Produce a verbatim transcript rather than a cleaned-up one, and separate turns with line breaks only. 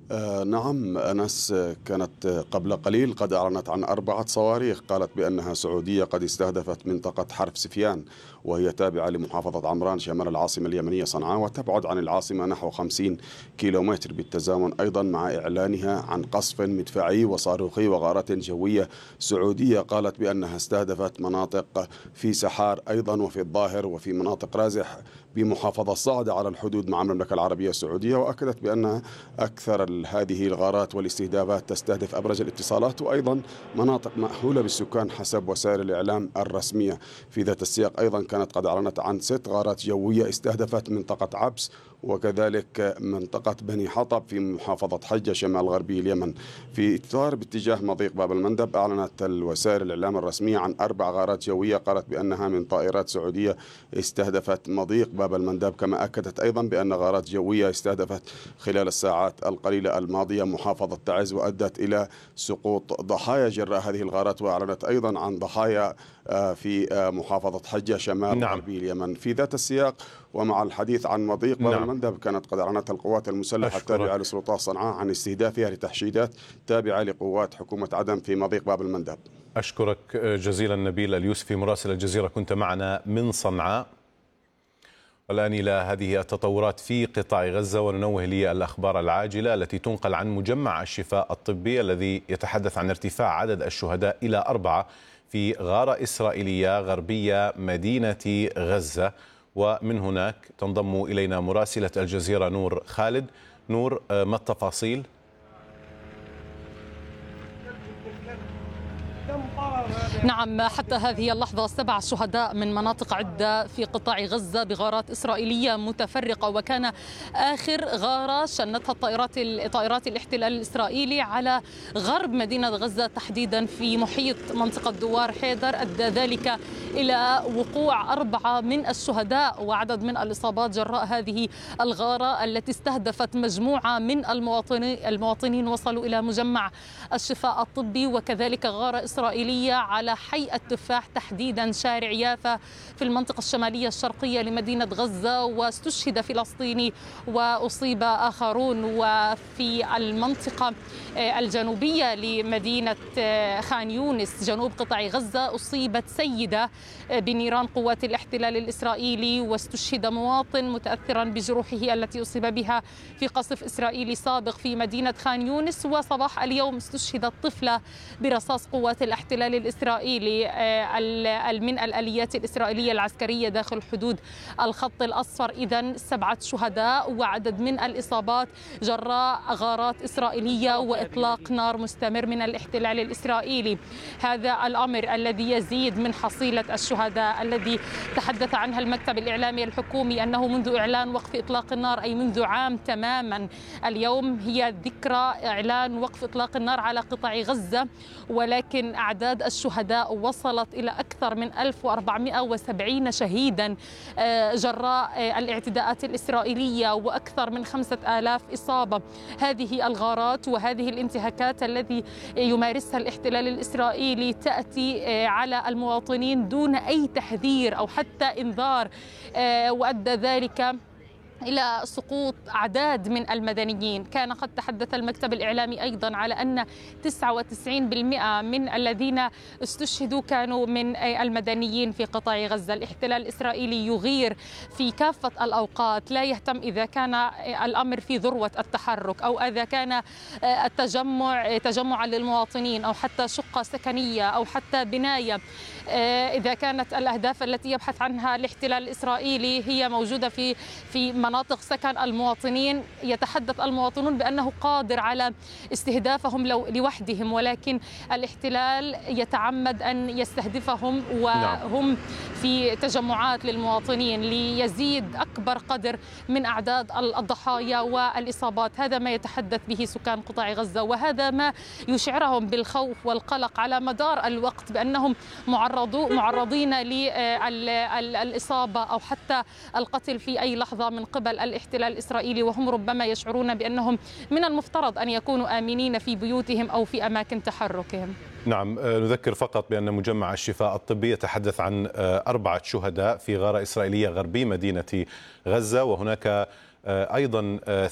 آه نعم أنس، كانت قبل قليل قد أعلنت عن أربعة صواريخ قالت بأنها سعودية قد استهدفت منطقة حرف سفيان، وهي تابعة لمحافظة عمران شمال العاصمة اليمنية صنعاء، وتبعد عن العاصمة نحو خمسين كيلومتر، بالتزامن أيضا مع إعلانها عن قصف مدفعي وصاروخي وغارات جوية سعودية قالت بأنها استهدفت مناطق في سحار أيضا وفي الظاهر وفي مناطق رازح بمحافظة صعدة على الحدود مع المملكة العربية السعودية. وأكدت بأن أكثر هذه الغارات والاستهدافات تستهدف أبرج الاتصالات وأيضا مناطق مأهولة بالسكان حسب وسائل الإعلام الرسمية. في ذات السياق أيضا كانت قد أعلنت عن ست غارات جوية استهدفت منطقة عبس وكذلك منطقة بني حطب في محافظة حجة شمال غربي اليمن. في إطار باتجاه مضيق باب المندب أعلنت الوسائل الإعلام الرسمية عن أربع غارات جوية قالت بأنها من طائرات سعودية استهدفت مضيق باب المندب، كما أكدت أيضا بأن غارات جوية استهدفت خلال الساعات القليلة الماضية محافظة تعز وأدت إلى سقوط ضحايا جراء هذه الغارات. وأعلنت أيضا عن ضحايا في محافظة حجة شمال
نعم.
غربي اليمن. في ذات السياق ومع الحديث عن مضيق باب
نعم.
المندب كانت قد أعلنت القوات المسلحة التابعة لسلطات صنعاء عن استهدافها لتحشيدات تابعة لقوات حكومة عدن في مضيق باب المندب.
أشكرك جزيلا نبيل اليوسفي مراسل الجزيرة، كنت معنا من صنعاء. والآن إلى هذه التطورات في قطاع غزة، وننوه للأخبار العاجلة التي تنقل عن مجمع الشفاء الطبي الذي يتحدث عن ارتفاع عدد الشهداء إلى أربعة في غارة إسرائيلية غربية مدينة غزة. ومن هناك تنضم إلينا مراسلة الجزيرة نور خالد. نور، ما التفاصيل؟
نعم، حتى هذه اللحظة سبع شهداء من مناطق عدة في قطاع غزة بغارات إسرائيلية متفرقة، وكان آخر غارة شنتها الطائرات طائرات الاحتلال الإسرائيلي على غرب مدينة غزة تحديدا في محيط منطقة دوار حيدر، أدى ذلك إلى وقوع أربعة من الشهداء وعدد من الإصابات جراء هذه الغارة التي استهدفت مجموعة من المواطنين المواطنين وصلوا إلى مجمع الشفاء الطبي، وكذلك غارة إسرائيلية على حي التفاح تحديدا شارع يافا في المنطقة الشمالية الشرقية لمدينة غزة، واستشهد فلسطيني وأصيب آخرون. وفي المنطقة الجنوبية لمدينة خان يونس جنوب قطاع غزة أصيبت سيدة بنيران قوات الاحتلال الإسرائيلي واستشهد مواطن متأثرا بجروحه التي أصيب بها في قصف إسرائيلي سابق في مدينة خان يونس. وصباح اليوم استشهدت طفلة برصاص قوات الاحتلال الإسرائيلي من الآليات الإسرائيلية العسكرية داخل حدود الخط الأصفر. إذن سبعة شهداء وعدد من الإصابات جراء غارات إسرائيلية وإطلاق نار مستمر من الاحتلال الإسرائيلي. هذا الأمر الذي يزيد من حصيلة الشهداء الذي تحدث عنها المكتب الإعلامي الحكومي أنه منذ إعلان وقف إطلاق النار أي منذ عام تماما اليوم هي ذكرى إعلان وقف إطلاق النار على قطاع غزة، ولكن أعداد الشهداء وصلت إلى أكثر من ألف وأربعمئة وسبعين شهيدا جراء الاعتداءات الإسرائيلية وأكثر من خمسة آلاف إصابة. هذه الغارات وهذه الانتهاكات التي يمارسها الاحتلال الإسرائيلي تأتي على المواطنين دون أي تحذير أو حتى إنذار، وأدى ذلك إلى سقوط أعداد من المدنيين. كان قد تحدث المكتب الإعلامي أيضا على أن تسعة وتسعين بالمئة من الذين استشهدوا كانوا من المدنيين في قطاع غزة. الاحتلال الإسرائيلي يغير في كافة الأوقات، لا يهتم إذا كان الأمر في ذروة التحرك أو إذا كان التجمع تجمعا للمواطنين أو حتى شقة سكنية أو حتى بناية. إذا كانت الأهداف التي يبحث عنها الاحتلال الإسرائيلي هي موجودة في في مناطق سكن المواطنين، يتحدث المواطنون بأنه قادر على استهدافهم لوحدهم، ولكن الاحتلال يتعمد أن يستهدفهم وهم في تجمعات للمواطنين ليزيد أكبر قدر من أعداد الضحايا والإصابات. هذا ما يتحدث به سكان قطاع غزة، وهذا ما يشعرهم بالخوف والقلق على مدار الوقت بأنهم معرضوا معرضين للإصابة أو حتى القتل في أي لحظة من قبل الاحتلال الإسرائيلي، وهم ربما يشعرون بأنهم من المفترض أن يكونوا آمنين في بيوتهم أو في أماكن تحركهم.
نعم، نذكر فقط بأن مجمع الشفاء الطبي يتحدث عن أربعة شهداء في غارة إسرائيلية غربي مدينة غزة، وهناك أيضا